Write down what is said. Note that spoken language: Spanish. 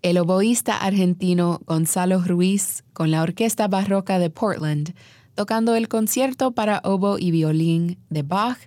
el oboísta argentino Gonzalo Ruiz con la Orquesta Barroca de Portland, tocando el concierto para oboe y violín de Bach